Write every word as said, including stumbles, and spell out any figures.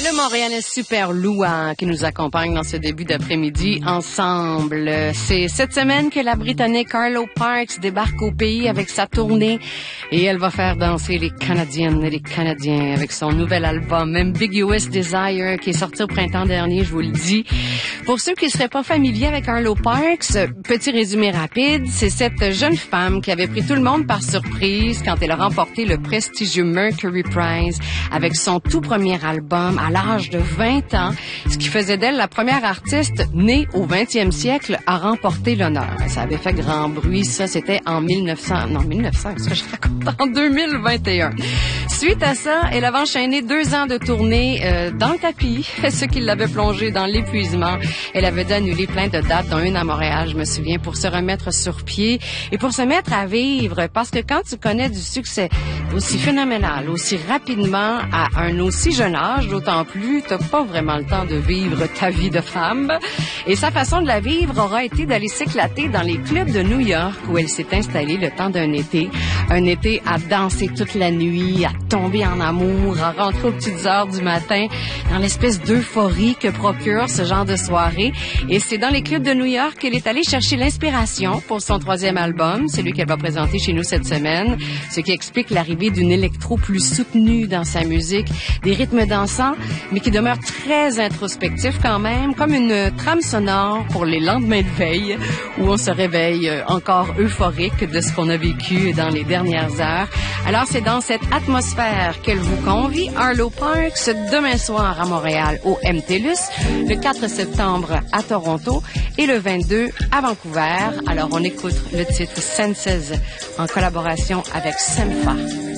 Le Montréalais super louant qui nous accompagne dans ce début d'après-midi ensemble. C'est cette semaine que la Britannique Arlo Parks débarque au pays avec sa tournée et elle va faire danser les Canadiennes et les Canadiens avec son nouvel album Ambiguous Desire qui est sorti au printemps dernier, je vous le dis. Pour ceux qui ne seraient pas familiers avec Arlo Parks, petit résumé rapide, c'est cette jeune femme qui avait pris tout le monde par surprise quand elle a remporté le prestigieux Mercury Prize avec son tout premier album à l'âge de vingt ans, ce qui faisait d'elle la première artiste née au vingtième siècle à remporter l'honneur. Ça avait fait grand bruit, ça c'était en mille neuf cents, non mille neuf cents, ce que je raconte, en deux mille vingt et un. Suite à ça, elle avait enchaîné deux ans de tournée euh, dans le tapis, ce qui l'avait plongée dans l'épuisement. Elle avait dû annuler plein de dates, dont une à Montréal, je me souviens, pour se remettre sur pied et pour se mettre à vivre. Parce que quand tu connais du succès aussi phénoménal, aussi rapidement, à un aussi jeune âge, d'autant plus, t'as pas vraiment le temps de vivre ta vie de femme. Et sa façon de la vivre aura été d'aller s'éclater dans les clubs de New York où elle s'est installée le temps d'un été. Un été à danser toute la nuit, à tomber en amour, à rentrer aux petites heures du matin, dans l'espèce d'euphorie que procure ce genre de soirée. Et c'est dans les clubs de New York qu'elle est allée chercher l'inspiration pour son troisième album, celui qu'elle va présenter chez nous cette semaine, ce qui explique l'arrivée d'une électro plus soutenue dans sa musique, des rythmes dansants, mais qui demeurent très introspectifs quand même, comme une trame sonore pour les lendemains de veille, où on se réveille encore euphorique de ce qu'on a vécu dans les dernières heures. Alors c'est dans cette atmosphère qu'elle vous convie, Arlo Parks, demain soir à Montréal au M T L U S, le quatre septembre à Toronto et le vingt-deux à Vancouver. Alors on écoute le titre Senses en collaboration avec Sampha.